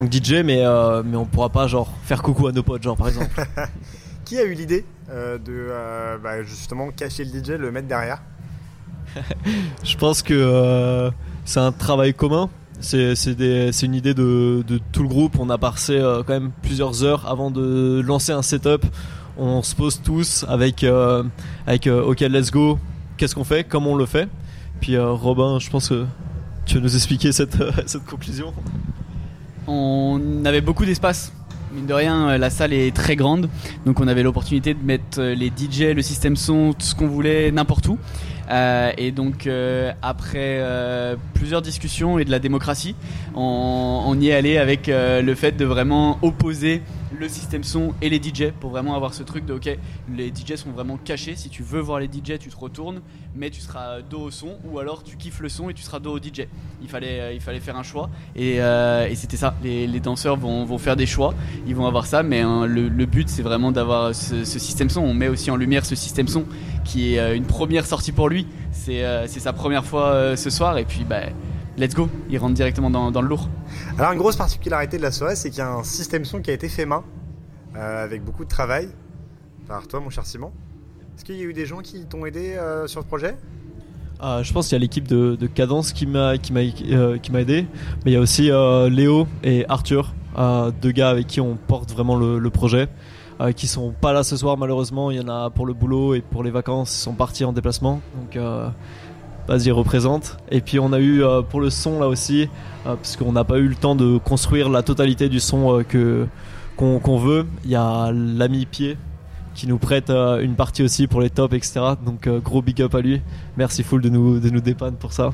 DJ, mais on pourra pas genre faire coucou à nos potes, genre par exemple. Qui a eu l'idée de justement cacher le DJ, le mettre derrière? Je pense que c'est un travail commun. C'est une idée de tout le groupe. On a passé quand même plusieurs heures avant de lancer un setup. On se pose tous avec OK, let's go. Qu'est-ce qu'on fait? Comment on le fait? Puis Robin, je pense que tu veux nous expliquer cette conclusion. On avait beaucoup d'espace. Mine de rien, la salle est très grande, donc on avait l'opportunité de mettre les DJ, le système son, tout ce qu'on voulait, n'importe où. Et donc après plusieurs discussions et de la démocratie, on y est allé avec le fait de vraiment opposer le système son et les DJ pour vraiment avoir ce truc de OK, les DJ sont vraiment cachés. Si tu veux voir les DJ, tu te retournes, mais tu seras dos au son, ou alors tu kiffes le son et tu seras dos au DJ. Il fallait faire un choix et c'était ça. Les danseurs vont faire des choix, ils vont avoir ça, mais le but c'est vraiment d'avoir ce système son. On met aussi en lumière ce système son qui est une première sortie pour lui. C'est sa première fois ce soir, et puis let's go, il rentre directement dans le lourd. Alors une grosse particularité de la soirée, c'est qu'il y a un système son qui a été fait main, avec beaucoup de travail par toi mon cher Simon. Est-ce qu'il y a eu des gens qui t'ont aidé sur le projet? Je pense qu'il y a l'équipe de Cadence qui m'a aidé, mais il y a aussi Léo et Arthur, deux gars avec qui on porte vraiment le projet, qui sont pas là ce soir malheureusement. Il y en a pour le boulot et pour les vacances, ils sont partis en déplacement, donc vas-y, représente. Et puis on a eu pour le son là aussi, parce qu'on n'a pas eu le temps de construire la totalité du son qu'on veut. Il y a l'ami Pied qui nous prête une partie aussi pour les tops, etc. Donc gros big up à lui. Merci full de nous dépanner pour ça.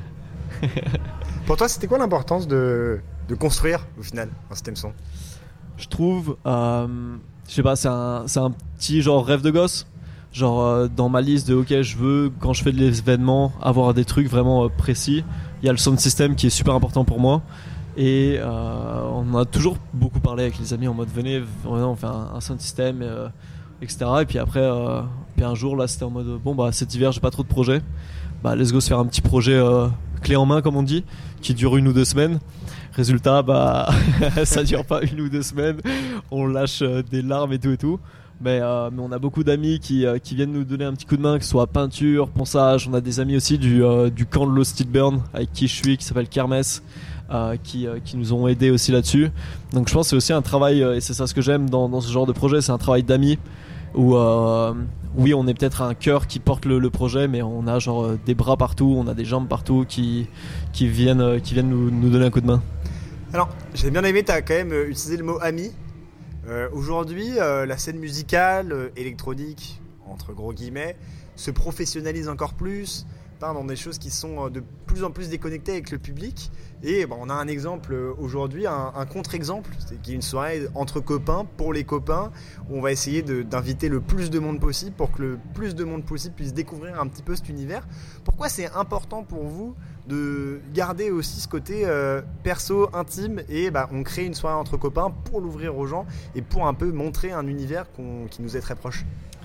Pour toi, c'était quoi l'importance de construire au final un système son? Je trouve, je sais pas, c'est un petit genre rêve de gosse. Genre dans ma liste de OK, je veux quand je fais de l'événement avoir des trucs vraiment précis. Il y a le sound system qui est super important pour moi, et on a toujours beaucoup parlé avec les amis en mode venez on fait un sound system, etc. Et puis après puis un jour là c'était en mode cet hiver j'ai pas trop de projets, let's go se faire un petit projet clé en main comme on dit, qui dure 1 ou 2 semaines. Résultat ça dure pas 1 ou 2 semaines, on lâche des larmes et tout. Mais on a beaucoup d'amis qui viennent nous donner un petit coup de main, que ce soit peinture, ponçage. On a des amis aussi du camp de Lost Burn avec qui je suis, qui s'appelle Kermesse, qui nous ont aidés aussi là-dessus. Donc je pense que c'est aussi un travail, et c'est ça ce que j'aime dans ce genre de projet, c'est un travail d'amis où oui, on est peut-être un cœur qui porte le projet, mais on a genre des bras partout, on a des jambes partout qui viennent nous donner un coup de main. Alors j'ai bien aimé, tu as quand même utilisé le mot ami. Aujourd'hui, la scène musicale, électronique, entre gros guillemets, se professionnalise encore plus, dans des choses qui sont de plus en plus déconnectées avec le public. Et on a un exemple aujourd'hui, un contre-exemple, qui est une soirée entre copains, pour les copains, où on va essayer d'inviter le plus de monde possible pour que le plus de monde possible puisse découvrir un petit peu cet univers. Pourquoi c'est important pour vous de garder aussi ce côté perso, intime, et on crée une soirée entre copains pour l'ouvrir aux gens et pour un peu montrer un univers qui nous est très proche?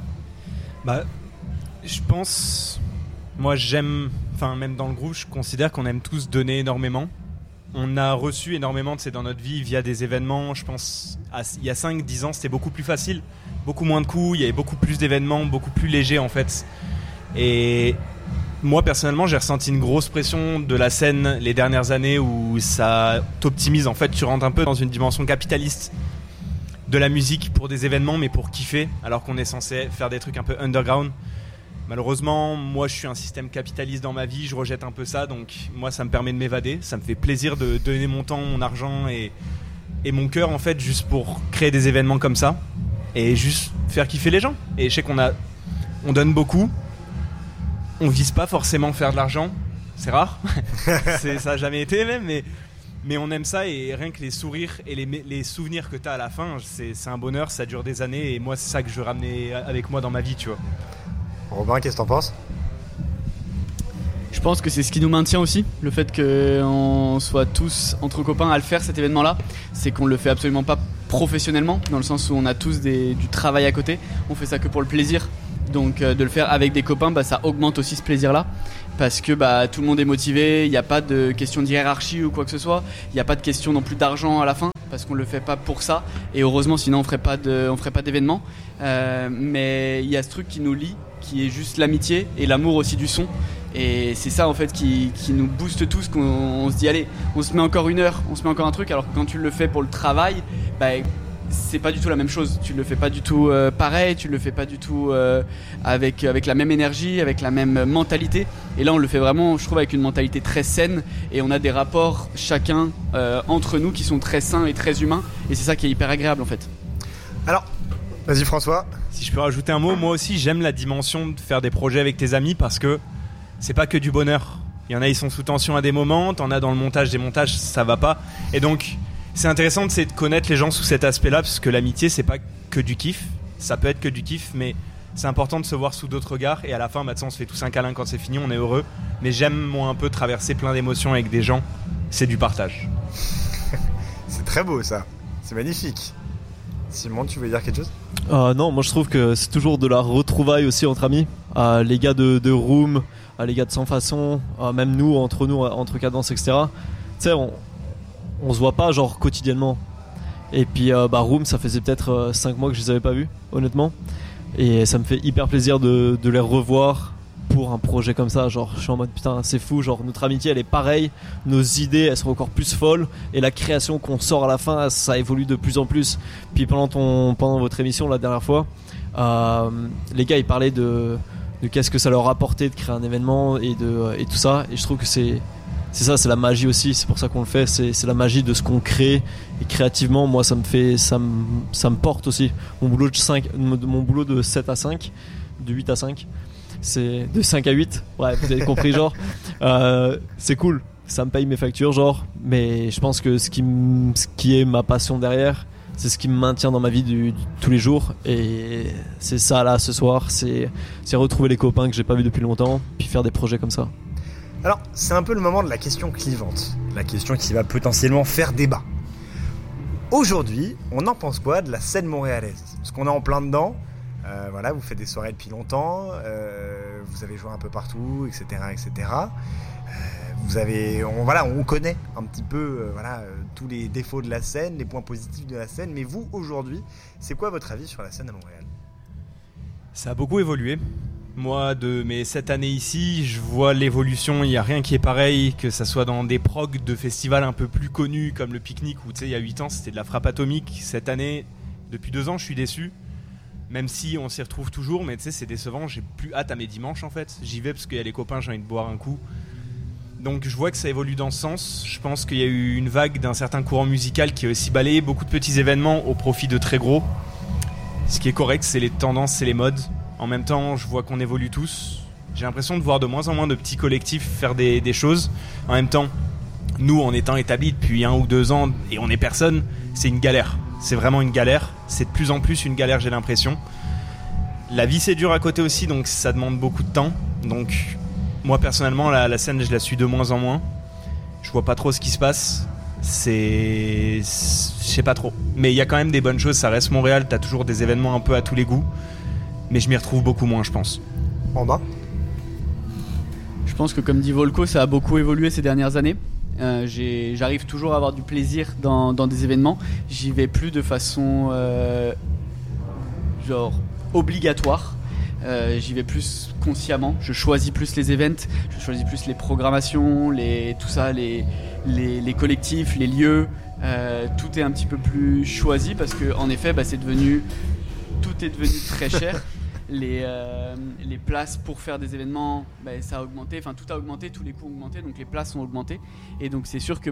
Je pense, moi j'aime, même dans le groupe, je considère qu'on aime tous donner énormément. On a reçu énormément dans notre vie via des événements. Je pense il y a 5-10 ans c'était beaucoup plus facile, beaucoup moins de coûts, il y avait beaucoup plus d'événements, beaucoup plus légers en fait. Et moi personnellement j'ai ressenti une grosse pression de la scène les dernières années, où ça t'optimise en fait, tu rentres un peu dans une dimension capitaliste de la musique pour des événements, mais pour kiffer, alors qu'on est censé faire des trucs un peu underground. Malheureusement, moi je suis un système capitaliste dans ma vie, je rejette un peu ça, donc moi ça me permet de m'évader, ça me fait plaisir de donner mon temps, mon argent et mon cœur en fait, juste pour créer des événements comme ça et juste faire kiffer les gens. Et je sais on donne beaucoup, on vise pas forcément faire de l'argent, c'est rare, ça a jamais été même, mais on aime ça, et rien que les sourires et les souvenirs que t'as à la fin, c'est un bonheur, ça dure des années, et moi c'est ça que je veux ramener avec moi dans ma vie, tu vois. Robin, qu'est-ce que t'en penses? Je pense que c'est ce qui nous maintient aussi, le fait qu'on soit tous entre copains à le faire, cet événement-là. C'est qu'on le fait absolument pas professionnellement, dans le sens où on a tous du travail à côté. On fait ça que pour le plaisir. Donc de le faire avec des copains, ça augmente aussi ce plaisir-là. parce que tout le monde est motivé, il n'y a pas de question de hiérarchie ou quoi que ce soit, il n'y a pas de question non plus d'argent à la fin, parce qu'on le fait pas pour ça, et heureusement sinon on ferait pas d'événement, mais il y a ce truc qui nous lie, qui est juste l'amitié et l'amour aussi du son, et c'est ça en fait qui nous booste tous, qu'on se dit allez, on se met encore 1 heure, on se met encore un truc, alors que quand tu le fais pour le travail, c'est pas du tout la même chose, tu le fais pas du tout pareil, tu le fais pas du tout avec la même énergie, avec la même mentalité, et là on le fait vraiment, je trouve, avec une mentalité très saine, et on a des rapports chacun entre nous qui sont très sains et très humains, et c'est ça qui est hyper agréable en fait. Alors, vas-y François. Si je peux rajouter un mot, moi aussi j'aime la dimension de faire des projets avec tes amis, parce que c'est pas que du bonheur. Il y en a, ils sont sous tension à des moments, t'en as dans le montage, des montages ça va pas, et donc c'est intéressant de connaître les gens sous cet aspect-là, parce que l'amitié, c'est pas que du kiff. Ça peut être que du kiff, mais c'est important de se voir sous d'autres regards. Et à la fin, on se fait tous un câlin quand c'est fini, on est heureux. Mais j'aime, moi, un peu traverser plein d'émotions avec des gens. C'est du partage. C'est très beau, ça. C'est magnifique. Simon, tu veux dire quelque chose ? Non, moi je trouve que c'est toujours de la retrouvaille aussi entre amis. Les gars de Room, les gars de Sans Façon, même nous, entre Cadence, etc. Tu sais, on se voit pas genre quotidiennement, et puis Room, ça faisait peut-être 5 mois que je les avais pas vus, honnêtement, et ça me fait hyper plaisir de les revoir pour un projet comme ça. Genre je suis en mode putain, c'est fou, genre notre amitié elle est pareille, nos idées elles sont encore plus folles, et la création qu'on sort à la fin ça évolue de plus en plus. Puis pendant votre émission la dernière fois, les gars ils parlaient de qu'est-ce que ça leur apportait de créer un événement et tout ça, et je trouve que c'est ça, c'est la magie aussi, c'est pour ça qu'on le fait, c'est la magie de ce qu'on crée, et créativement moi ça me porte aussi. Mon boulot de 7 à 5, de 8 à 5, c'est de 5 à 8, ouais, vous avez compris genre, c'est cool, ça me paye mes factures genre, mais je pense que ce qui est ma passion derrière, c'est ce qui me maintient dans ma vie tous les jours, et c'est ça là ce soir, c'est retrouver les copains que j'ai pas vus depuis longtemps, puis faire des projets comme ça. Alors, c'est un peu le moment de la question clivante, la question qui va potentiellement faire débat. Aujourd'hui, on en pense quoi de la scène montréalaise ? Parce qu'on est en plein dedans, voilà, vous faites des soirées depuis longtemps, vous avez joué un peu partout, etc. etc. On connaît un petit peu tous les défauts de la scène, les points positifs de la scène, mais vous, aujourd'hui, c'est quoi votre avis sur la scène à Montréal ? Ça a beaucoup évolué. Moi, de mes 7 années ici, je vois l'évolution, il n'y a rien qui est pareil, que ça soit dans des progs de festivals un peu plus connus comme le Picnic, où tu sais, il y a 8 ans c'était de la frappe atomique. Cette année, depuis 2 ans, je suis déçu, même si on s'y retrouve toujours, mais tu sais, c'est décevant, j'ai plus hâte à mes dimanches en fait. J'y vais parce qu'il y a les copains, j'ai envie de boire un coup. Donc je vois que ça évolue dans ce sens. Je pense qu'il y a eu une vague d'un certain courant musical qui a aussi balayé beaucoup de petits événements au profit de très gros. Ce qui est correct, c'est les tendances, c'est les modes. En même temps, je vois qu'on évolue tous. J'ai l'impression de voir de moins en moins de petits collectifs faire des choses. En même temps, nous, en étant établis depuis 1 ou 2 ans et on est personne, c'est une galère. C'est vraiment une galère. C'est de plus en plus une galère, j'ai l'impression. La vie, c'est dur à côté aussi, donc ça demande beaucoup de temps. Donc, moi, personnellement, la scène, je la suis de moins en moins. Je vois pas trop ce qui se passe. Je sais pas trop. Mais il y a quand même des bonnes choses. Ça reste Montréal, t'as toujours des événements un peu à tous les goûts. Mais je m'y retrouve beaucoup moins, je pense. En bas ? Je pense que comme dit Volko, ça a beaucoup évolué ces dernières années. J'arrive toujours à avoir du plaisir dans des événements. J'y vais plus de façon obligatoire. J'y vais plus consciemment. Je choisis plus les events, je choisis plus les programmations, tout ça, les collectifs, les lieux. Tout est un petit peu plus choisi parce que en effet, tout est devenu très cher. Les places pour faire des événements, ça a augmenté, enfin tout a augmenté, tous les coûts ont augmenté, donc les places ont augmenté, et donc c'est sûr que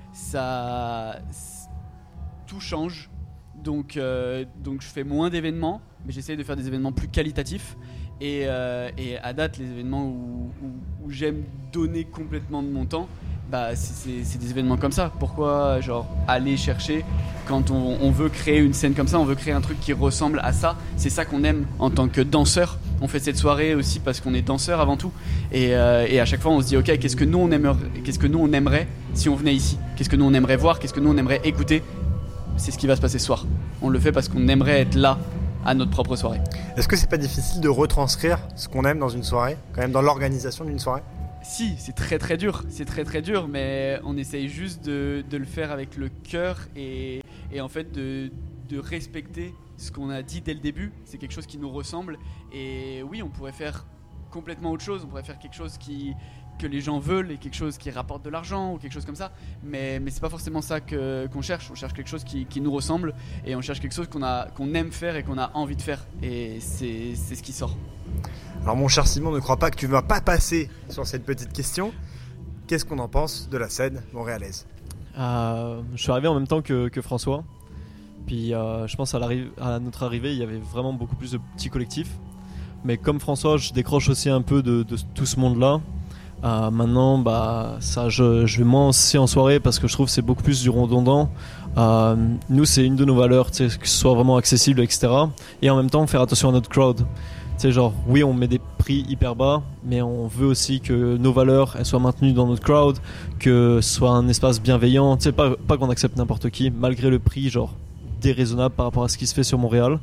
tout change, donc je fais moins d'événements, mais j'essaie de faire des événements plus qualitatifs, et à date les événements où j'aime donner complètement de mon temps, c'est des événements comme ça. Pourquoi aller chercher quand on veut créer une scène comme ça, on veut créer un truc qui ressemble à ça, c'est ça qu'on aime en tant que danseur. On fait cette soirée aussi parce qu'on est danseur avant tout, et à chaque fois on se dit ok, qu'est-ce que nous on aimerait si on venait ici, qu'est-ce que nous on aimerait voir, qu'est-ce que nous on aimerait écouter. C'est ce qui va se passer ce soir. On le fait parce qu'on aimerait être là à notre propre soirée. Est-ce que c'est pas difficile de retranscrire ce qu'on aime dans une soirée, quand même dans l'organisation d'une soirée ? Si, c'est très très dur, mais on essaye juste de le faire avec le cœur et en fait de respecter ce qu'on a dit dès le début. C'est quelque chose qui nous ressemble et oui, on pourrait faire complètement autre chose, on pourrait faire quelque chose que les gens veulent et quelque chose qui rapporte de l'argent ou quelque chose comme ça, mais c'est pas forcément ça qu'on cherche. On cherche quelque chose qui nous ressemble et on cherche quelque chose qu'on aime faire et qu'on a envie de faire, et c'est ce qui sort. Alors mon cher Simon, ne crois pas que tu vas pas passer sur cette petite question. Qu'est-ce qu'on en pense de la scène montréalaise ? Je suis arrivé en même temps que François. Puis je pense à notre arrivée, il y avait vraiment beaucoup plus de petits collectifs. Mais comme François, je décroche aussi un peu de tout ce monde-là. Maintenant, je vais moins aussi en soirée parce que je trouve que c'est beaucoup plus du redondant. Nous, c'est une de nos valeurs, que ce soit vraiment accessible, etc. Et en même temps, faire attention à notre crowd. Oui, on met des prix hyper bas, mais on veut aussi que nos valeurs elles soient maintenues dans notre crowd, que ce soit un espace bienveillant. Pas qu'on accepte n'importe qui, malgré le prix déraisonnable par rapport à ce qui se fait sur Montréal.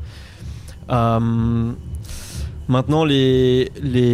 Maintenant, les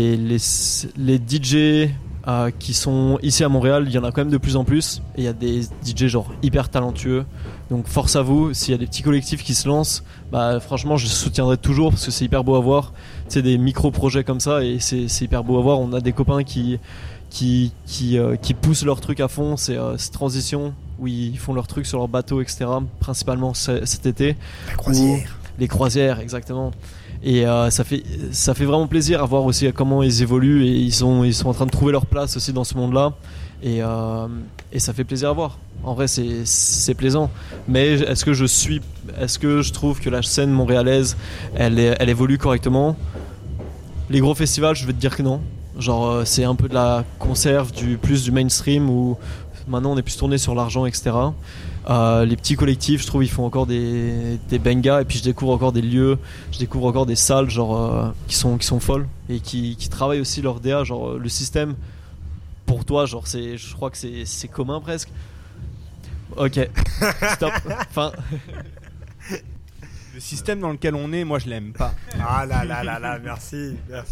DJ qui sont ici à Montréal, il y en a quand même de plus en plus. Et il y a des DJ hyper talentueux. Donc force à vous, s'il y a des petits collectifs qui se lancent, franchement je soutiendrai toujours parce que c'est hyper beau à voir. Des micro-projets comme ça et c'est hyper beau à voir. On a des copains qui poussent leur truc à fond. C'est Transition où ils font leur truc sur leur bateau, etc. Principalement cet été. La croisière. Les croisières, exactement. Et ça fait vraiment plaisir à voir aussi comment ils évoluent et ils sont en train de trouver leur place aussi dans ce monde-là. Et ça fait plaisir à voir. En vrai, c'est plaisant. Mais est-ce que je trouve que la scène montréalaise, elle évolue correctement ? Les gros festivals, je vais te dire que non. C'est un peu de la conserve, plus du mainstream où maintenant on est plus tourné sur l'argent, etc. Les petits collectifs, je trouve, ils font encore des bengas et puis je découvre encore des lieux, je découvre encore des salles qui sont folles et qui travaillent aussi leur DA, le système. Pour toi, je crois que c'est commun presque. Ok, stop. Enfin. Le système dans lequel on est, moi je l'aime pas. Ah là, merci.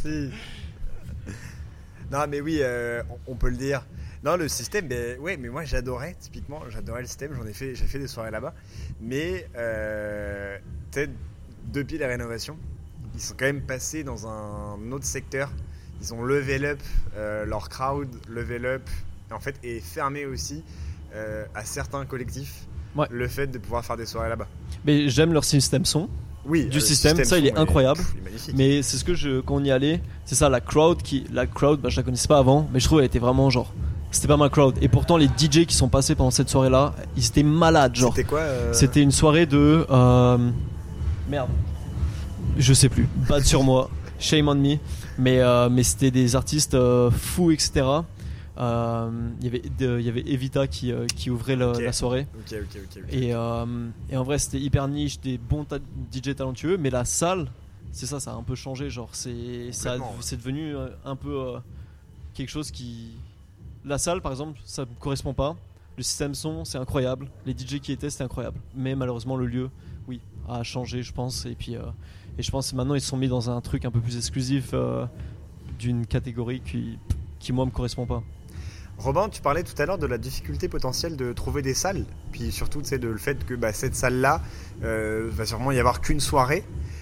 Non mais oui, on peut le dire. Non, le système, mais moi j'adorais le système. J'ai fait des soirées là-bas, mais peut-être depuis les rénovations, ils sont quand même passés dans un autre secteur. Ils ont level up leur crowd, level up, en fait, et fermé aussi à certains collectifs le fait de pouvoir faire des soirées là-bas. Mais j'aime leur système son. Oui, du système, ça il est incroyable. Il est magnifique. Mais c'est ce que quand on y allait, c'est ça, la crowd, je la connaissais pas avant, mais je trouve elle était vraiment c'était pas ma crowd. Et pourtant les DJ qui sont passés pendant cette soirée-là, ils étaient malades. C'était quoi C'était une soirée de merde, je sais plus. Bad sur moi, shame on me. Mais c'était des artistes fous, etc. Il y avait Evita qui ouvrait la soirée. Ok. Et en vrai c'était hyper niche, des bons DJ talentueux, mais la salle, c'est ça a un peu changé. C'est devenu un peu quelque chose qui... La salle par exemple, ça me correspond pas. Le système son, c'est incroyable. Les DJ qui étaient, c'était incroyable. Mais malheureusement le lieu, oui, a changé, je pense. Et puis je pense que maintenant ils se sont mis dans un truc un peu plus exclusif d'une catégorie qui moi me correspond pas. Robin, tu parlais tout à l'heure de la difficulté potentielle de trouver des salles, puis surtout de le fait que cette salle-là va sûrement y avoir qu'une soirée.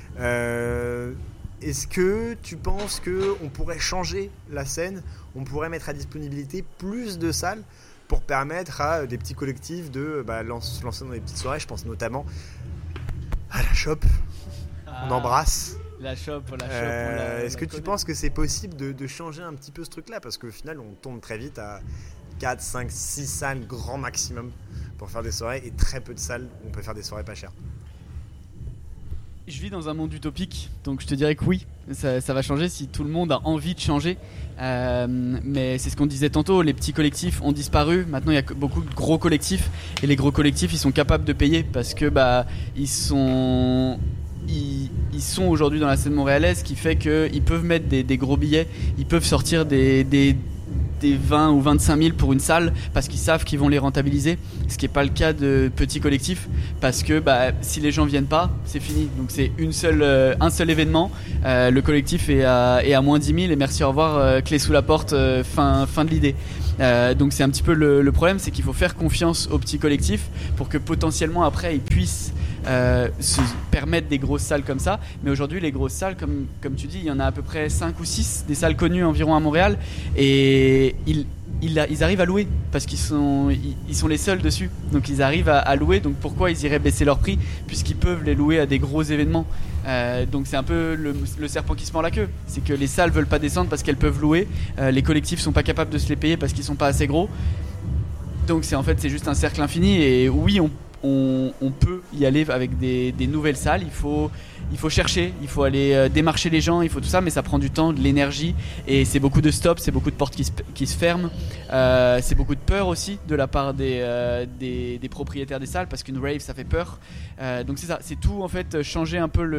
Est-ce que tu penses qu'on pourrait changer la scène, on pourrait mettre à disponibilité plus de salles pour permettre à des petits collectifs de se lancer dans des petites soirées? Je pense notamment à la Shop. On embrasse. La shop. Est-ce que tu penses que c'est possible de changer un petit peu ce truc-là? Parce qu'au final, on tombe très vite à 4, 5, 6 salles grand maximum pour faire des soirées et très peu de salles où on peut faire des soirées pas chères. Je vis dans un monde utopique, donc je te dirais que oui, ça va changer si tout le monde a envie de changer. Mais c'est ce qu'on disait tantôt, les petits collectifs ont disparu. Maintenant, il y a beaucoup de gros collectifs et les gros collectifs, ils sont capables de payer parce que ils sont aujourd'hui dans la scène montréalaise, ce qui fait qu'ils peuvent mettre des gros billets, ils peuvent sortir des des 20 ou 25 000 pour une salle parce qu'ils savent qu'ils vont les rentabiliser, ce qui n'est pas le cas de petits collectifs parce que si les gens viennent pas, c'est fini. Donc c'est un seul événement, le collectif est à moins 10 000 et merci au revoir, clé sous la porte, fin de l'idée. Donc c'est un petit peu le problème, c'est qu'il faut faire confiance aux petits collectifs pour que potentiellement après ils puissent se permettre des grosses salles comme ça. Mais aujourd'hui les grosses salles, comme tu dis, il y en a à peu près 5 ou 6 des salles connues environ à Montréal et ils arrivent à louer parce qu'ils sont les seuls dessus, donc ils arrivent à louer. Donc pourquoi ils iraient baisser leur prix puisqu'ils peuvent les louer à des gros événements. Donc c'est un peu le serpent qui se mord la queue, c'est que les salles veulent pas descendre parce qu'elles peuvent louer, les collectifs sont pas capables de se les payer parce qu'ils sont pas assez gros. Donc c'est juste un cercle infini. Et oui, on peut y aller avec des nouvelles salles. Il faut chercher, il faut aller démarcher les gens, il faut tout ça, mais ça prend du temps, de l'énergie, et c'est beaucoup de stops, c'est beaucoup de portes qui se ferment, c'est beaucoup de peur aussi de la part des propriétaires des salles, parce qu'une rave ça fait peur. Donc c'est ça, c'est tout en fait, changer un peu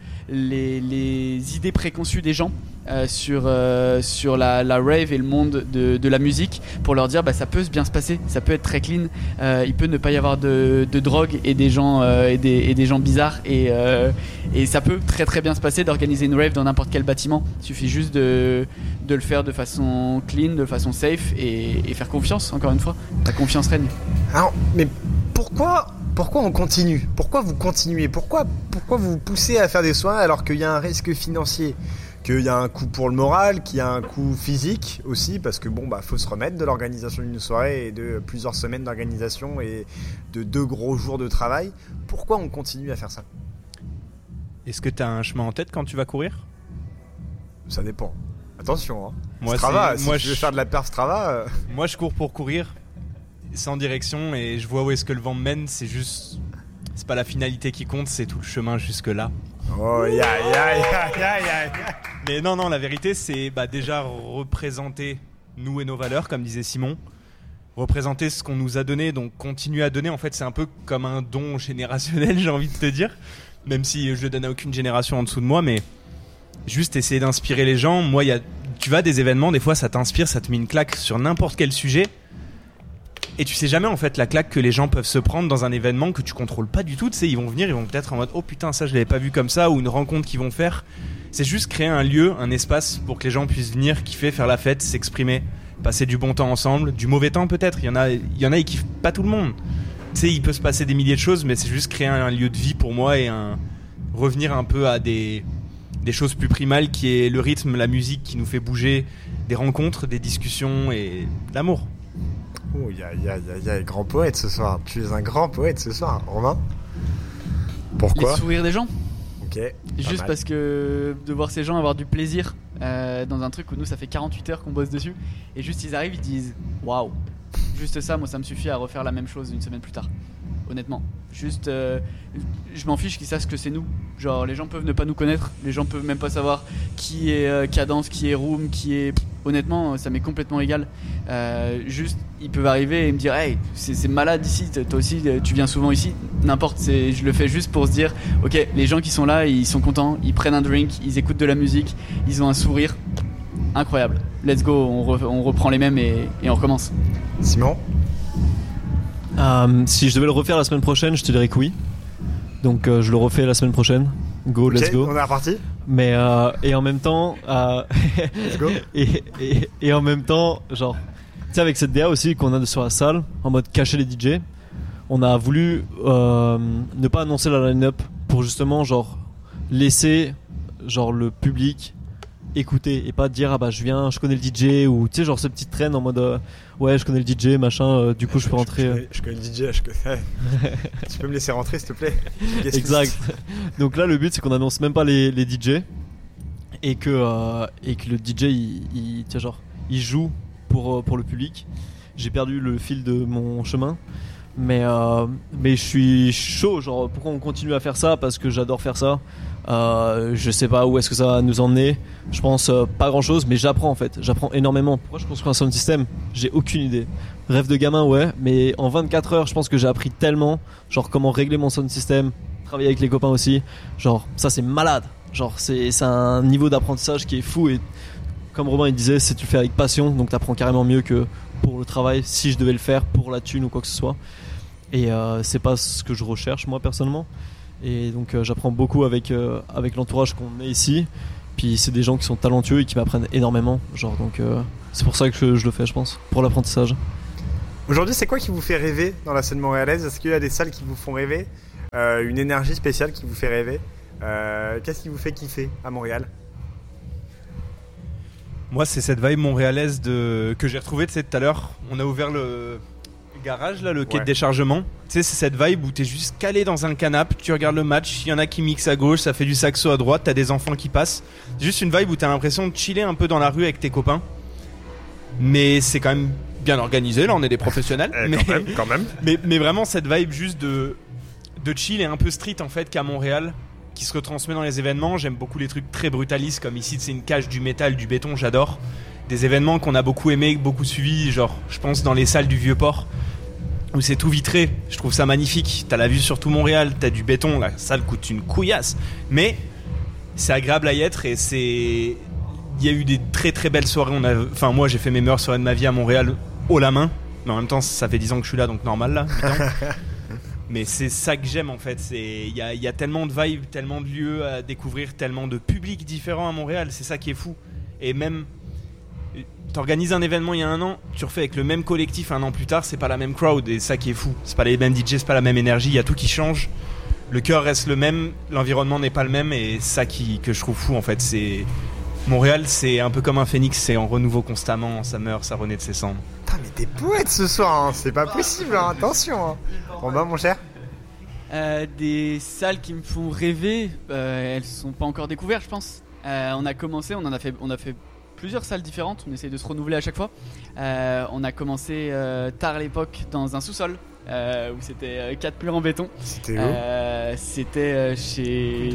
les idées préconçues des gens sur la rave et le monde de la musique, pour leur dire ça peut bien se passer, ça peut être très clean, il peut ne pas y avoir de drogue et des gens et des gens bizarres, et ça peut très très bien se passer d'organiser une rave dans n'importe quel bâtiment. Il suffit juste de le faire de façon clean, de façon safe, et faire confiance. Encore une fois, la confiance règne. Alors, mais pourquoi on continue? Pourquoi vous continuez? Pourquoi vous poussez à faire des soins alors qu'il y a un risque financier, qu'il y a un coût pour le moral, qu'il y a un coût physique aussi, parce que faut se remettre de l'organisation d'une soirée et de plusieurs semaines d'organisation et de 2 gros jours de travail. Pourquoi on continue à faire ça? Est-ce que tu as un chemin en tête quand tu vas courir? Ça dépend. Attention, hein. Moi, Strava, tu veux faire de la perf Strava... Moi, je cours pour courir, sans direction, et je vois où est-ce que le vent me mène. C'est pas la finalité qui compte, c'est tout le chemin jusque là. Oh, ya. Mais non, la vérité, c'est déjà représenter nous et nos valeurs, comme disait Simon. Représenter ce qu'on nous a donné, donc continuer à donner. En fait, c'est un peu comme un don générationnel, j'ai envie de te dire. Même si je le donne à aucune génération en dessous de moi, mais juste essayer d'inspirer les gens. Moi, tu vas à des événements, des fois ça t'inspire, ça te met une claque sur n'importe quel sujet, et tu sais jamais en fait la claque que les gens peuvent se prendre dans un événement que tu contrôles pas du tout. Tu sais, ils vont venir, ils vont peut-être en mode oh putain, ça je l'avais pas vu comme ça, ou une rencontre qu'ils vont faire. C'est juste créer un lieu, un espace pour que les gens puissent venir, kiffer, faire la fête, s'exprimer, passer du bon temps ensemble, du mauvais temps peut-être. Il y en a, ils kiffent pas tout le monde. Tu sais, il peut se passer des milliers de choses, mais c'est juste créer un lieu de vie pour moi et revenir un peu à des choses plus primales, qui est le rythme, la musique qui nous fait bouger, des rencontres, des discussions et l'amour. Oh, il y a grand poète ce soir. Tu es un grand poète ce soir, Romain. Pourquoi? Les sourires des gens. Ok. Juste parce que de voir ces gens avoir du plaisir dans un truc où nous ça fait 48 heures qu'on bosse dessus, et juste ils arrivent, ils disent waouh. Juste ça, moi ça me suffit à refaire la même chose une semaine plus tard. Honnêtement, juste je m'en fiche qu'ils sachent que c'est nous. Genre les gens peuvent ne pas nous connaître, les gens peuvent même pas savoir qui est Cadence, qui est Room, qui est... Honnêtement, ça m'est complètement égal. Juste, ils peuvent arriver et me dire hey, c'est malade ici, toi aussi tu viens souvent ici. N'importe, je le fais juste pour se dire ok, les gens qui sont là, ils sont contents, ils prennent un drink, ils écoutent de la musique, ils ont un sourire. Incroyable. Let's go, on reprend les mêmes et on recommence. Simon? Si je devais le refaire la semaine prochaine, je te dirais que oui. Donc je le refais la semaine prochaine. Go, let's go. On est reparti. Mais et en même temps, let's go. et en même temps, genre, tu sais, avec cette DA aussi qu'on a sur la salle, en mode cacher les DJ, on a voulu ne pas annoncer la line-up pour justement genre laisser genre le public écouter et pas dire ah bah je connais le DJ, ou tu sais genre ce petit traîne en mode ouais je connais le DJ machin, du coup je peux rentrer. Je connais le DJ, tu peux me laisser rentrer s'il te plaît. Exact. Donc là le but c'est qu'on annonce même pas les DJ et que le DJ il tu sais, genre il joue pour le public. J'ai perdu le fil de mon chemin. Mais je suis chaud, genre pourquoi on continue à faire ça, parce que j'adore faire ça. Je sais pas où est-ce que ça va nous emmener. Je pense pas grand chose, mais j'apprends en fait. J'apprends énormément. Pourquoi je construis un sound system? J'ai aucune idée. Rêve de gamin, ouais, mais en 24 heures, je pense que j'ai appris tellement. Genre comment régler mon sound system, travailler avec les copains aussi. Genre ça c'est malade. Genre c'est un niveau d'apprentissage qui est fou, et comme Robin il disait, c'est tu le fais avec passion, donc t'apprends carrément mieux que pour le travail, si je devais le faire pour la thune ou quoi que ce soit. Et c'est pas ce que je recherche moi personnellement. Et donc j'apprends beaucoup avec l'entourage qu'on est ici. Puis c'est des gens qui sont talentueux et qui m'apprennent énormément. Genre, donc c'est pour ça que je le fais, je pense, pour l'apprentissage. Aujourd'hui, c'est quoi qui vous fait rêver dans la scène montréalaise? Est-ce qu'il y a des salles qui vous font rêver? Une énergie spéciale qui vous fait rêver? Qu'est-ce qui vous fait kiffer à Montréal? Moi, c'est cette vibe montréalaise que j'ai retrouvée tout à l'heure. On a ouvert le garage, là, le quai de déchargement. Tu sais, c'est cette vibe où t'es juste calé dans un canapé, tu regardes le match, il y en a qui mixent à gauche, ça fait du saxo à droite, t'as des enfants qui passent. C'est juste une vibe où t'as l'impression de chiller un peu dans la rue avec tes copains. Mais c'est quand même bien organisé, là, on est des professionnels. Quand même. Mais vraiment, cette vibe juste de chill et un peu street, en fait, qu'à Montréal, qui se retransmet dans les événements. J'aime beaucoup les trucs très brutalistes, comme ici, c'est une cage, du métal, du béton, j'adore. Des événements qu'on a beaucoup aimés, beaucoup suivis, genre, je pense, dans les salles du Vieux-Port, où c'est tout vitré, je trouve ça magnifique. T'as la vue sur tout Montréal, t'as du béton, la salle coûte une couillasse, mais c'est agréable à y être. Et il y a eu des très très belles soirées. Enfin, moi j'ai fait mes meilleures soirées de ma vie à Montréal haut la main, mais en même temps ça fait 10 ans que je suis là, donc normal là. Mais c'est ça que j'aime en fait. Il y a tellement de vibes, tellement de lieux à découvrir, tellement de publics différents à Montréal, c'est ça qui est fou. Et même t'organises un événement il y a un an, tu refais avec le même collectif un an plus tard, c'est pas la même crowd, et ça qui est fou. C'est pas les mêmes DJ, c'est pas la même énergie, il y a tout qui change. Le cœur reste le même, l'environnement n'est pas le même, et ça que je trouve fou en fait. C'est Montréal, c'est un peu comme un phénix, c'est en renouveau constamment, ça meurt, ça renaît de ses cendres. Putain, mais t'es poète ce soir, hein. C'est pas possible, hein. Attention. Hein. Robin, mon cher. Des salles qui me font rêver, elles sont pas encore découvertes, je pense. On a commencé, on a fait plusieurs salles différentes, on essaye de se renouveler à chaque fois. On a commencé tard à l'époque dans un sous-sol où c'était 4 murs en béton. C'était où? C'était chez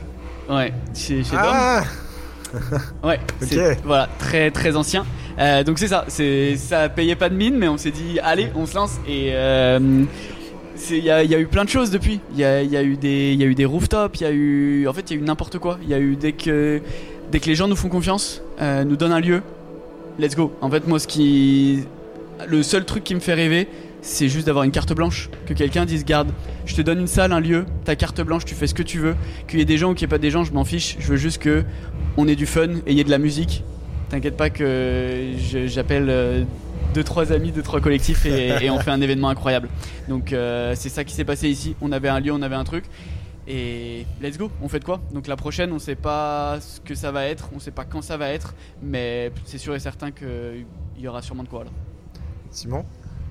Dom. Ah. Ouais, Ok. voilà, très très ancien. Donc c'est ça payait pas de mine, mais on s'est dit allez, on se lance. Et il y a eu plein de choses depuis. Il y a eu des rooftops, il y a eu n'importe quoi. Il y a eu dès que les gens nous font confiance, nous donnent un lieu, let's go. En fait, moi, le seul truc qui me fait rêver, c'est juste d'avoir une carte blanche, que quelqu'un dise garde, je te donne une salle, un lieu, ta carte blanche, tu fais ce que tu veux, qu'il y ait des gens ou qu'il n'y ait pas des gens, je m'en fiche. Je veux juste que on ait du fun et il y ait de la musique. T'inquiète pas que j'appelle 2-3 amis, 2-3 collectifs et on fait un événement incroyable. Donc c'est ça qui s'est passé ici. On avait un lieu, on avait un truc. Et let's go, on fait de quoi? Donc la prochaine, on sait pas ce que ça va être, on sait pas quand ça va être, mais c'est sûr et certain qu'il y aura sûrement de quoi là. Simon?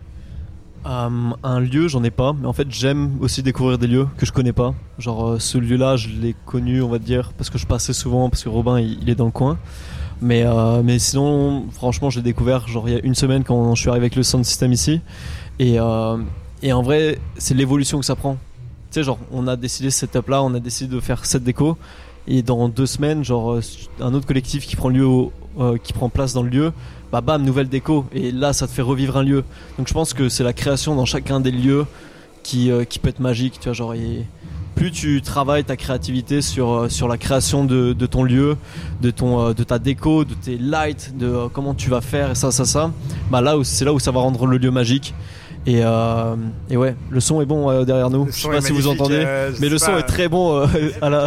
Un lieu, j'en ai pas, mais en fait j'aime aussi découvrir des lieux que je connais pas. Genre ce lieu-là, je l'ai connu, on va dire, parce que je passais souvent, parce que Robin il est dans le coin. Mais sinon, franchement, j'ai découvert genre il y a une semaine quand je suis arrivé avec le sound system ici, et en vrai, c'est l'évolution que ça prend. Tu sais, genre on a décidé ce setup-là, on a décidé de faire cette déco, et dans 2 semaines, genre un autre collectif qui prend place dans le lieu. Bah bam, nouvelle déco, et là ça te fait revivre un lieu. Donc je pense que c'est la création dans chacun des lieux qui peut être magique, tu vois, genre plus tu travailles ta créativité sur la création de ton lieu, de ta déco, de tes lights, de comment tu vas faire et ça, bah c'est là où ça va rendre le lieu magique. Et ouais, le son est bon derrière nous. Je sais pas si vous entendez, mais le son est très bon à la.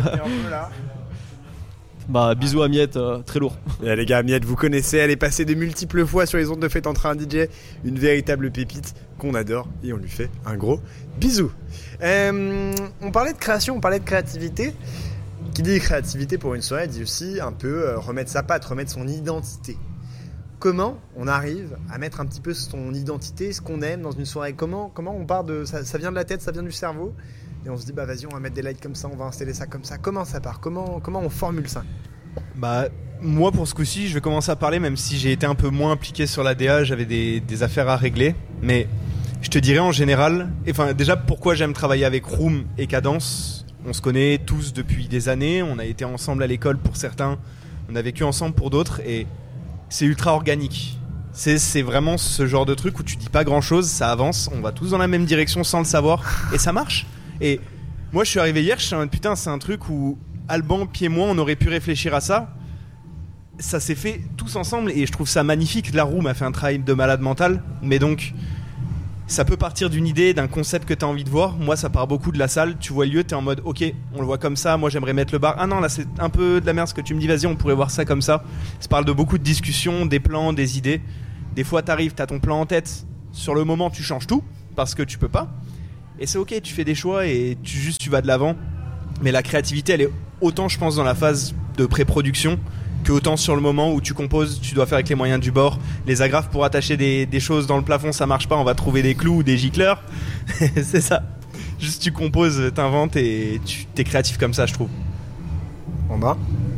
Bah bisous à Miette, très lourd. Et les gars, Miette, vous connaissez, elle est passée de multiples fois sur les ondes de Fête entre un DJ, une véritable pépite qu'on adore et on lui fait un gros bisou. On parlait de création, on parlait de créativité. Qui dit créativité pour une soirée dit aussi un peu remettre sa patte, remettre son identité. Comment on arrive à mettre un petit peu son identité, ce qu'on aime dans une soirée? Comment on part de ça vient de la tête, ça vient du cerveau? Et on se dit bah vas-y, on va mettre des lights comme ça, on va installer ça comme ça. Comment ça part? Comment on formule ça? Bah moi pour ce coup-ci, je vais commencer à parler, même si j'ai été un peu moins impliqué sur la DA, j'avais des affaires à régler. Mais je te dirais en général, enfin déjà pourquoi j'aime travailler avec Room et Cadence. On se connaît tous depuis des années, on a été ensemble à l'école pour certains, on a vécu ensemble pour d'autres, et c'est ultra organique. C'est vraiment ce genre de truc où tu dis pas grand chose, ça avance, on va tous dans la même direction sans le savoir, et ça marche. Et moi je suis arrivé hier, je suis en mode putain, c'est un truc où Alban, Pied, moi, on aurait pu réfléchir à ça. ça s'est fait tous ensemble et je trouve ça magnifique. La room a fait un travail de malade mental, mais donc ça peut partir d'une idée, d'un concept que tu as envie de voir. Moi, ça part beaucoup de la salle. Tu vois le lieu, tu es en mode ok, on le voit comme ça. Moi, j'aimerais mettre le bar. Ah non, là, c'est un peu de la merde ce que tu me dis. Vas-y, on pourrait voir ça comme ça. Ça parle de beaucoup de discussions, des plans, des idées. Des fois, t'arrives, t'as ton plan en tête. Sur le moment, tu changes tout parce que tu peux pas. Et c'est ok, tu fais des choix et tu vas de l'avant. Mais la créativité, elle est autant, je pense, dans la phase de pré-production que autant sur le moment où tu composes, tu dois faire avec les moyens du bord. Les agrafes pour attacher des choses dans le plafond, ça marche pas, on va trouver des clous ou des gicleurs. C'est ça. Juste tu composes, t'inventes et t'es créatif comme ça, je trouve. En bas.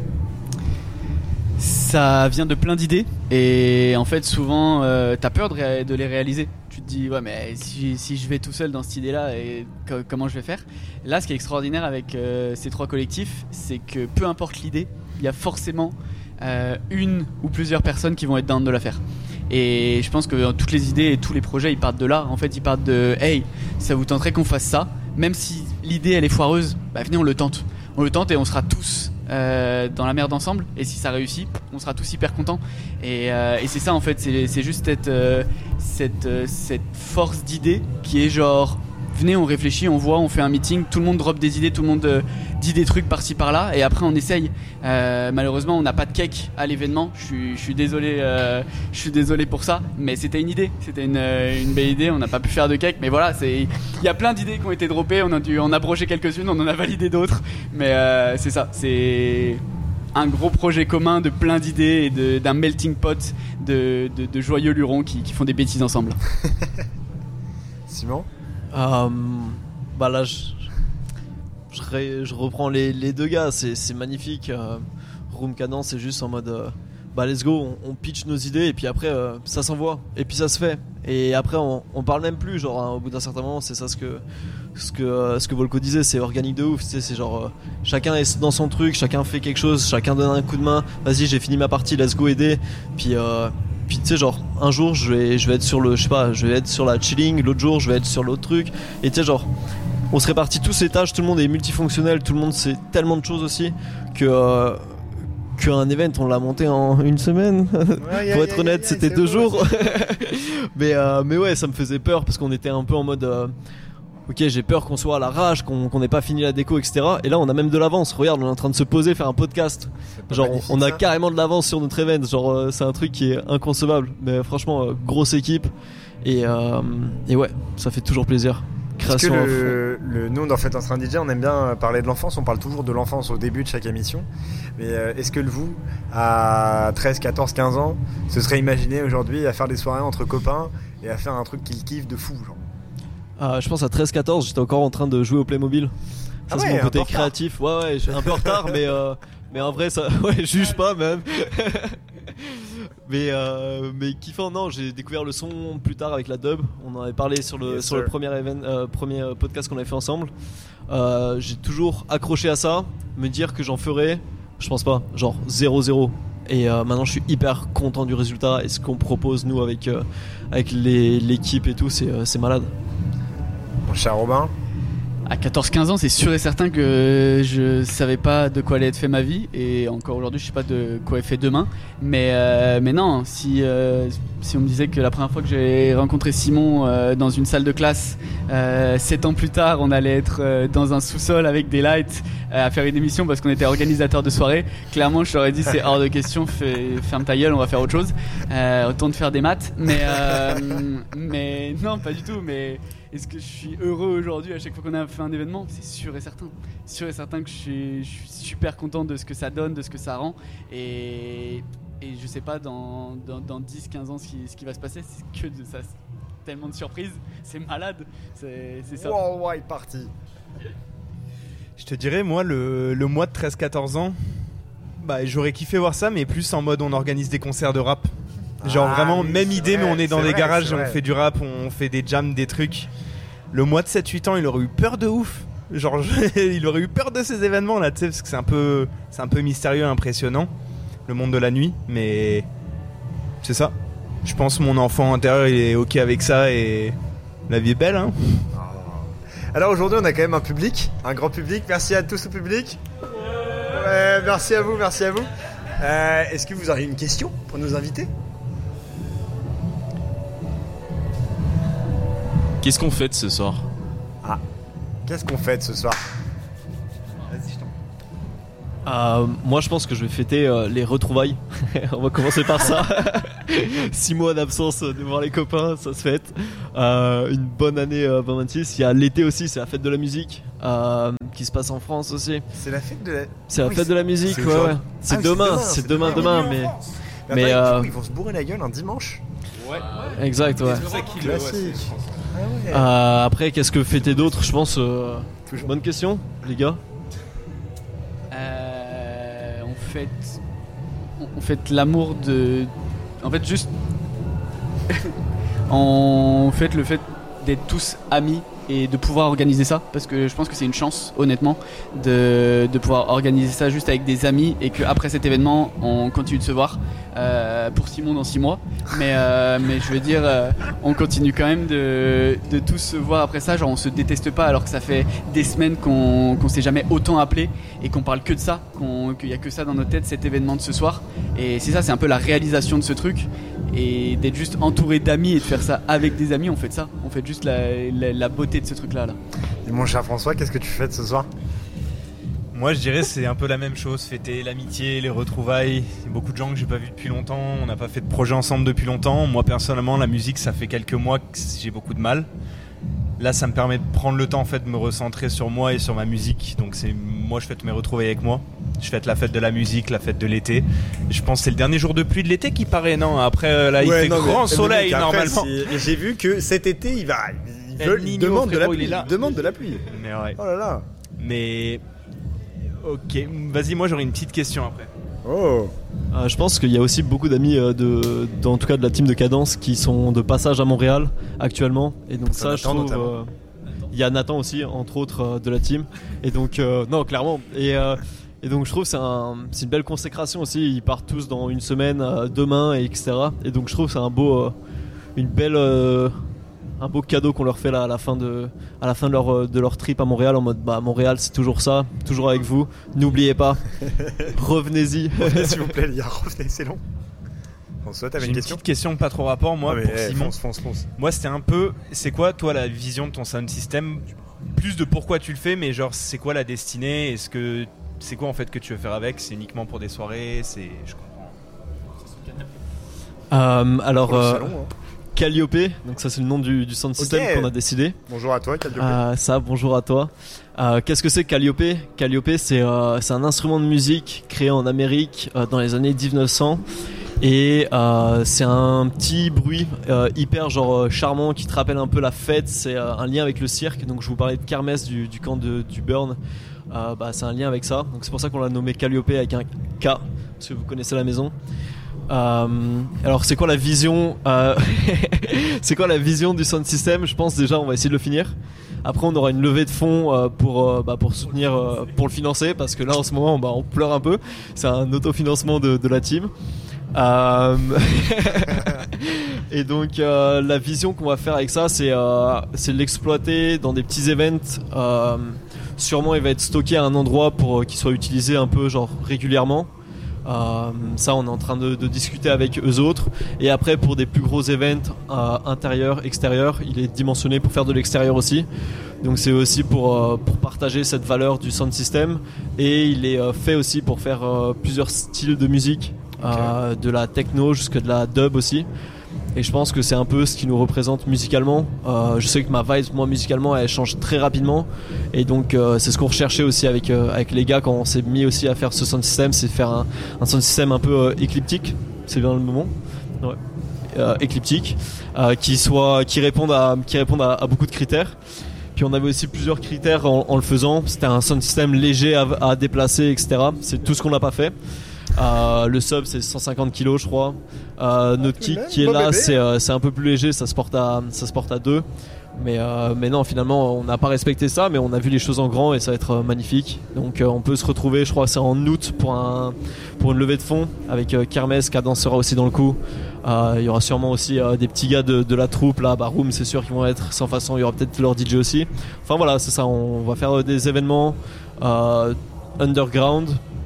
Ça vient de plein d'idées et en fait souvent t'as peur de les réaliser. Tu te dis ouais mais si je vais tout seul dans cette idée là et comment je vais faire. Là ce qui est extraordinaire avec ces 3 collectifs, c'est que peu importe l'idée, il y a forcément une ou plusieurs personnes qui vont être down de la faire. Et je pense que toutes les idées et tous les projets ils partent de là. En fait ils partent de hey, ça vous tenterait qu'on fasse ça, même si l'idée elle est foireuse, bah venez on le tente et on sera tous dans la merde ensemble, et si ça réussit on sera tous hyper contents et c'est ça en fait, c'est juste cette force d'idée qui est genre venez on réfléchit, on voit, on fait un meeting, tout le monde drop des idées, tout le monde dit des trucs par-ci par-là et après on essaye. Malheureusement on n'a pas de cake à l'événement, je suis désolé pour ça, mais c'était une idée, c'était une belle idée, on n'a pas pu faire de cake, mais voilà, il y a plein d'idées qui ont été droppées, on a dû en abroger quelques-unes, on en a validé d'autres, mais c'est ça, c'est un gros projet commun de plein d'idées et d'un melting pot de joyeux lurons qui font des bêtises ensemble. Simon. Bah là je reprends les 2 gars, c'est magnifique. Room Cadence, c'est juste en mode bah let's go, on pitch nos idées et puis après ça s'envoie et puis ça se fait et après on parle même plus genre hein, au bout d'un certain moment. C'est ça ce que Volko disait, c'est organique de ouf, c'est genre chacun est dans son truc, chacun fait quelque chose, chacun donne un coup de main, vas-y j'ai fini ma partie, let's go aider, puis tu sais genre un jour je vais être sur je vais être sur la chilling, l'autre jour je vais être sur l'autre truc et tu sais genre on se répartit tous ces tâches, tout le monde est multifonctionnel, tout le monde sait tellement de choses aussi qu'un event on l'a monté en 1 semaine. Ouais, pour être honnête c'était 2 jours. mais ouais ça me faisait peur parce qu'on était un peu en mode ok j'ai peur qu'on soit à la rage, qu'on n'ait pas fini la déco etc. Et là on a même de l'avance, regarde on est en train de se poser, faire un podcast, genre on a carrément de l'avance sur notre event, genre c'est un truc qui est inconcevable, mais franchement grosse équipe et ouais ça fait toujours plaisir. Création. Est-ce que nous dans Faites un train DJ on aime bien parler de l'enfance, on parle toujours de l'enfance au début de chaque émission, mais est-ce que vous à 13, 14, 15 ans se serait imaginé aujourd'hui à faire des soirées entre copains et à faire un truc qu'il kiffe de fou genre? Je pense à 13-14 j'étais encore en train de jouer au Playmobil. Ça c'est mon côté créatif. Ouais je suis un peu en retard mais en vrai ça ouais juge pas même. mais kiffant. Non, j'ai découvert le son plus tard avec la dub. On en avait parlé sur le premier podcast qu'on avait fait ensemble. J'ai toujours accroché à ça, me dire que j'en ferais, je pense pas, genre 0-0. Et maintenant je suis hyper content du résultat et ce qu'on propose nous avec l'équipe et tout, c'est malade. Mon cher Robin. À 14-15 ans, c'est sûr et certain que je savais pas de quoi allait être fait ma vie, et encore aujourd'hui, je sais pas de quoi est fait demain. Mais non, si on me disait que la première fois que j'ai rencontré Simon dans une salle de classe, 7 ans plus tard, on allait être dans un sous-sol avec des lights à faire une émission parce qu'on était organisateur de soirée, clairement, je t'aurais dit c'est hors de question, ferme ta gueule, on va faire autre chose. Autant de faire des maths, mais non, pas du tout. Mais est-ce que je suis heureux aujourd'hui à chaque fois qu'on a fait un événement? C'est sûr et certain. Sûr et certain que je suis super content de ce que ça donne, de ce que ça rend. Et je sais pas dans 10-15 ans ce qui va se passer. C'est que de ça. Tellement de surprises. C'est malade. C'est ça. Worldwide party. Je te dirais, moi, le mois de 13-14 ans, bah, j'aurais kiffé voir ça, mais plus en mode on organise des concerts de rap. Genre vraiment même idée, mais on est dans des garages et on fait du rap, on fait des jams, des trucs. Le mois de 7-8 ans, il aurait eu peur de ouf. Genre il aurait eu peur de ces événements là, tu sais, parce que c'est un peu mystérieux, impressionnant, le monde de la nuit, mais c'est ça. Je pense que mon enfant intérieur il est ok avec ça et la vie est belle hein. Alors aujourd'hui on a quand même un public, un grand public. Merci à tous au public. Ouais, merci à vous. Est-ce que vous auriez une question pour nos invités? Qu'est-ce qu'on fait ce soir? Qu'est-ce qu'on fait ce soir? Vas-y, je t'en Moi je pense que je vais fêter les retrouvailles. On va commencer par ça. 6 mois d'absence de voir les copains, ça se fête. Une bonne année 2026. Il y a l'été aussi, c'est la fête de la musique qui se passe en France aussi. C'est la fête de la... C'est la fête de la musique, c'est ouais. aujourd'hui. C'est Ah oui, demain, c'est c'est demain. demain, mais Mais attends, du coup, ils vont se bourrer la gueule un dimanche. exact, ouais. C'est pour ça qu'il Classique. Ah ouais. Après, qu'est-ce que fêter d'autre? Je pense. Toujours. Bonne question, les gars. On fête l'amour de. En fait, juste. On fête le fait d'être tous amis et de pouvoir organiser ça, parce que je pense que c'est une chance, honnêtement, de pouvoir organiser ça juste avec des amis et qu'après cet événement, on continue de se voir. Pour Simon dans 6 mois, mais je veux dire, on continue quand même de tous se voir après ça. Genre, on se déteste pas alors que ça fait des semaines qu'on s'est jamais autant appelé et qu'on parle que de ça, qu'il y a que ça dans nos têtes, cet événement de ce soir. Et c'est ça, c'est un peu la réalisation de ce truc, et d'être juste entouré d'amis et de faire ça avec des amis. On fait ça, on fait juste la beauté de ce truc là. Et mon cher François, qu'est-ce que tu fêtes ce soir? Moi, je dirais c'est un peu la même chose, fêter l'amitié, les retrouvailles. Il y a beaucoup de gens que j'ai pas vus depuis longtemps, on n'a pas fait de projet ensemble depuis longtemps. Moi, personnellement, la musique, ça fait quelques mois que j'ai beaucoup de mal. Là, ça me permet de prendre le temps en fait de me recentrer sur moi et sur ma musique. Donc moi, je fête mes retrouvailles avec moi. Je fête la fête de la musique, la fête de l'été. Je pense que c'est le dernier jour de pluie de l'été qui paraît, non? Après, là, il fait grand soleil normalement. Et j'ai vu que cet été, il El Niño, demande de la frérot, pluie. il est là. Il demande de la pluie. Mais ouais. Oh là là. Mais ok, vas-y, moi j'aurais une petite question après. Oh. Je pense qu'il y a aussi beaucoup d'amis en tout cas de la team de Cadence qui sont de passage à Montréal actuellement, et donc ça, je Nathan, trouve. notamment. Il y a Nathan aussi, entre autres, de la team, et donc non, clairement. Et donc je trouve que c'est une belle consécration aussi. Ils partent tous dans une semaine, demain, et etc. Et donc je trouve que c'est un beau cadeau qu'on leur fait là à la fin de leur trip à Montréal, en mode Montréal c'est toujours ça, toujours avec vous, n'oubliez pas, revenez-y. S'il vous plaît, les gars, revenez, c'est long. François, t'avais J'ai une une question? petite question pas trop rapport, moi, Ah, mais, pour Simon. fonce. Moi, c'était un peu, c'est quoi toi la vision de ton sound system? Plus de pourquoi tu le fais, mais genre c'est quoi la destinée? C'est quoi en fait que tu veux faire avec? C'est uniquement pour des soirées? Je comprends. Alors Pour le salon, hein. Calliope, donc ça c'est le nom du sound system qu'on a décidé. Bonjour à toi, Calliope. Bonjour à toi. Qu'est-ce que c'est Calliope? Calliope, c'est un instrument de musique créé en Amérique dans les années 1900. Et c'est un petit bruit hyper charmant qui te rappelle un peu la fête. C'est un lien avec le cirque. Donc je vous parlais de kermesse du camp du Burn. C'est un lien avec ça. Donc c'est pour ça qu'on l'a nommé Calliope avec un K, parce que vous connaissez la maison. Alors c'est quoi la vision c'est quoi la vision du sound system? Je pense déjà on va essayer de le finir. Après on aura une levée de fonds pour soutenir, pour le financer, parce que là en ce moment on pleure un peu. C'est un autofinancement de la team. Et donc la vision qu'on va faire avec ça, c'est l'exploiter dans des petits events. Sûrement il va être stocké à un endroit pour qu'il soit utilisé un peu régulièrement. Ça on est en train de discuter avec eux autres. Et après pour des plus gros events intérieurs, extérieurs, il est dimensionné pour faire de l'extérieur aussi. Donc c'est aussi pour partager cette valeur du sound system. Et il est fait aussi pour faire plusieurs styles de musique, de la techno jusqu'à de la dub aussi. Et je pense que c'est un peu ce qui nous représente musicalement. Je sais que ma vibe, moi, musicalement, elle change très rapidement. Et donc, c'est ce qu'on recherchait aussi avec les gars quand on s'est mis aussi à faire ce sound system. C'est de faire un sound system un peu écliptique. C'est bien le moment. Ouais. Écliptique. Qui répondent à beaucoup de critères. Puis on avait aussi plusieurs critères en le faisant. C'était un sound system léger à déplacer, etc. C'est tout ce qu'on n'a pas fait. Le sub c'est 150 kg je crois. Notre kick qui est là c'est un peu plus léger, ça se porte à 2. Mais non, finalement on n'a pas respecté ça, mais on a vu les choses en grand et ça va être magnifique. Donc on peut se retrouver, je crois que c'est en août pour une levée de fonds avec Kermesse, Cadence sera aussi dans le coup. Il y aura sûrement aussi des petits gars de la troupe là, Room c'est sûr qu'ils vont être, sans façon il y aura peut-être leur DJ aussi. Enfin voilà, c'est ça, on va faire des événements underground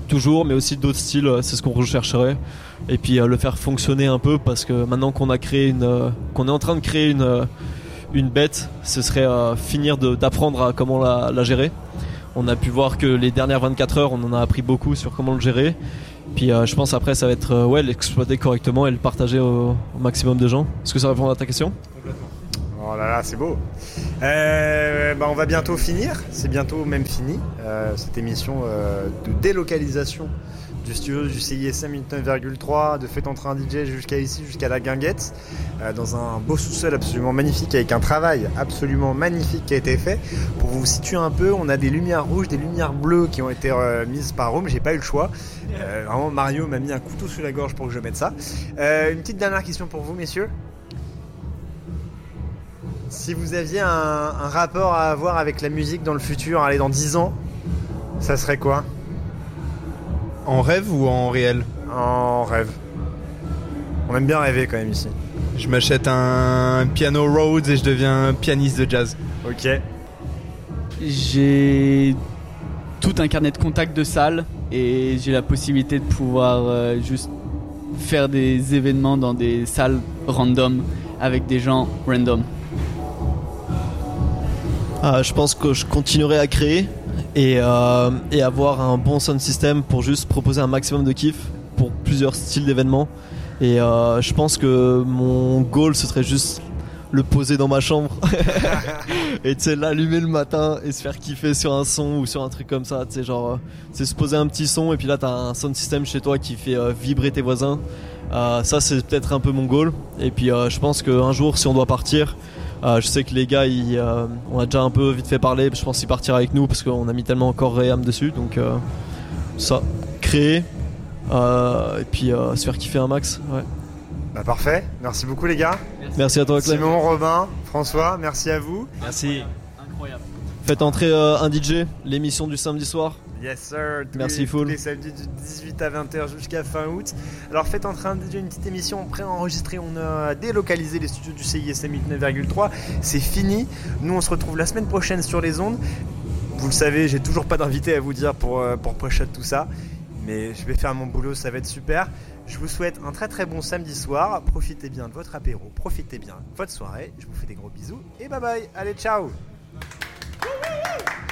toujours, mais aussi d'autres styles, c'est ce qu'on rechercherait. Et puis le faire fonctionner un peu, parce que maintenant qu'on a créé qu'on est en train de créer une bête, ce serait finir d'apprendre à comment la gérer. On a pu voir que les dernières 24 heures, on en a appris beaucoup sur comment le gérer. Puis je pense après ça va être l'exploiter correctement et le partager au maximum de gens. Est-ce que ça répond à ta question ? Oh là là, c'est beau. On va bientôt finir, c'est bientôt même fini, cette émission de délocalisation du studio du CISM 89,3, de Faites entrer un DJ jusqu'à ici, jusqu'à la Guinguette, dans un beau sous-sol absolument magnifique, avec un travail absolument magnifique qui a été fait. Pour vous situer un peu, on a des lumières rouges, des lumières bleues qui ont été mises par Rome, j'ai pas eu le choix. Vraiment, Mario m'a mis un couteau sous la gorge pour que je mette ça. Une petite dernière question pour vous, messieurs. Si vous aviez un rapport à avoir avec la musique dans le futur, allez, dans 10 ans, ça serait quoi ? En rêve ou en réel ? En rêve. On aime bien rêver quand même ici. Je m'achète un piano Rhodes et je deviens pianiste de jazz. Ok. J'ai tout un carnet de contacts de salles et j'ai la possibilité de pouvoir juste faire des événements dans des salles random avec des gens random. Je pense que je continuerai à créer et avoir un bon sound system pour juste proposer un maximum de kiff pour plusieurs styles d'événements. Et je pense que mon goal ce serait juste le poser dans ma chambre et tu sais l'allumer le matin et se faire kiffer sur un son ou sur un truc comme ça, tu sais genre c'est se poser un petit son et puis là t'as un sound system chez toi qui fait vibrer tes voisins. Ça c'est peut-être un peu mon goal. Et puis je pense qu'un jour si on doit partir, je sais que les gars on a déjà un peu vite fait parler, je pense qu'ils partiront avec nous parce qu'on a mis tellement corps et âme dessus, donc ça, créer et puis se faire kiffer un max, ouais. Bah parfait, merci beaucoup les gars. Merci à toi Clem. Simon, Robin, François, merci à vous. Merci. Incroyable. Faites entrer un DJ, l'émission du samedi soir. Yes sir, Merci tous full. les samedis du 18 à 20h jusqu'à fin août. Alors faites entrer un DJ, une petite émission pré-enregistrée, on a délocalisé les studios du CISM 89,3, c'est fini. Nous on se retrouve la semaine prochaine sur les ondes. Vous le savez, j'ai toujours pas d'invité à vous dire pour push tout ça, mais je vais faire mon boulot, ça va être super. Je vous souhaite un très très bon samedi soir, profitez bien de votre apéro, profitez bien de votre soirée, je vous fais des gros bisous et bye bye, allez ciao.